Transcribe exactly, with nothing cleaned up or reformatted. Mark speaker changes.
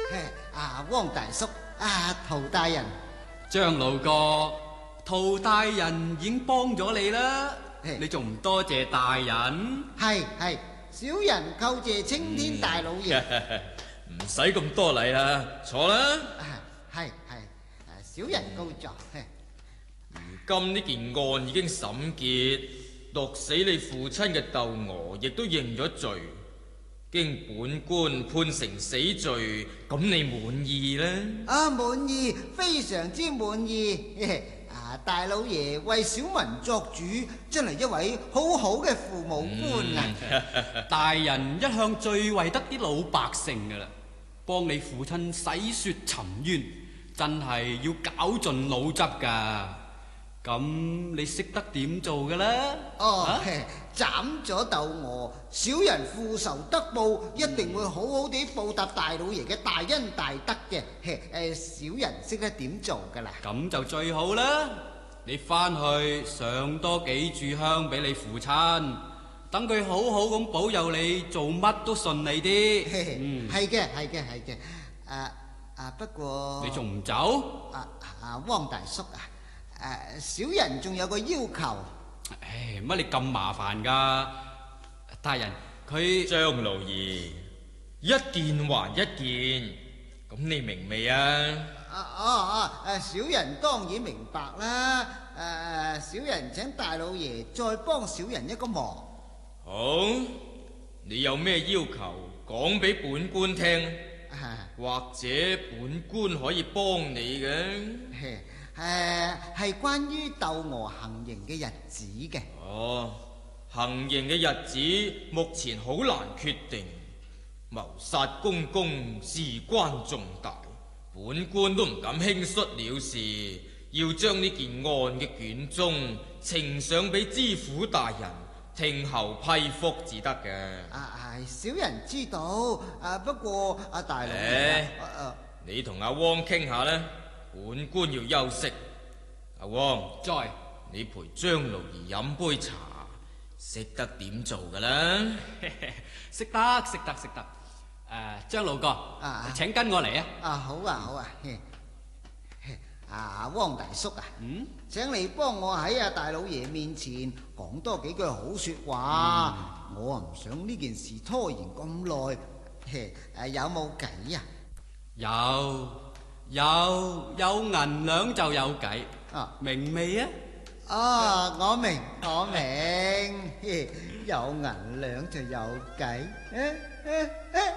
Speaker 1: 啊，汪大叔，啊，陶大人，
Speaker 2: 張老哥，陶大人已經幫咗你啦，你仲唔多謝大人？
Speaker 1: 係係，小人叩謝青天大老爺。
Speaker 3: 唔使咁多禮啦，坐啦。
Speaker 1: 係係，小人告狀。
Speaker 3: 如今呢件案已經審結，毒死你父親嘅竇娥亦都認咗罪，經本官判成死罪，咁你滿意呢？
Speaker 1: 啊，滿意，非常之滿意。啊，大老爺為小民作主，真係一位好好嘅父母官啊！
Speaker 2: 嗯、大人一向最為得啲老百姓噶啦，幫你父親洗雪沉冤，真係要絞盡腦汁噶。咁你識得點做噶啦？
Speaker 1: 哦，啊、斬咗竇娥，小人父仇得報，一定會好好地報答大老爺嘅大恩大德嘅。誒，小人識得點做噶啦。
Speaker 2: 咁就最好啦！你翻去上多幾炷香俾你父親，等佢好好咁保佑你，做乜都順利啲。
Speaker 1: 嗯，係嘅，係嘅，係嘅。啊啊，不過
Speaker 2: 你仲唔走？
Speaker 1: 啊啊，汪大叔啊！誒，小人仲有個要求。
Speaker 2: 唉，乜你咁麻煩噶？大人，佢
Speaker 3: 張老爺一件還一件，咁你明未啊？
Speaker 1: 啊哦哦，誒，小人當然明白啦。誒，小人請大老爺再幫小人一個忙。
Speaker 3: 好，你有咩要求講俾本官聽，
Speaker 1: 啊、
Speaker 3: 或者本官可以幫你嘅。
Speaker 1: 誒，係關於竇娥行刑嘅日子嘅。
Speaker 3: 哦，行刑嘅日子目前好難決定，謀殺公公事關重大，本官都唔敢輕率了事，要將呢件案嘅卷宗呈上俾知府大人聽候批覆至得嘅。
Speaker 1: 啊，小人知道。啊，不過阿大老爺，
Speaker 3: 你同阿汪傾下啦。本官要休息，阿汪，
Speaker 2: 在，
Speaker 3: 你陪張老爺飲杯茶，識得點做噶啦？
Speaker 2: 識得識得識得。誒，張老哥，啊，請跟我嚟啊！
Speaker 1: 啊，好啊好啊。啊，汪大叔啊，
Speaker 2: 嗯，
Speaker 1: 請你幫我喺阿大老爺面前講多幾句好說話。嗯、我啊唔想呢件事拖延咁耐。誒，有冇計啊？
Speaker 2: 有。有有銀兩就有計，啊，明未啊？
Speaker 1: 啊，我明我明，有銀兩就有計。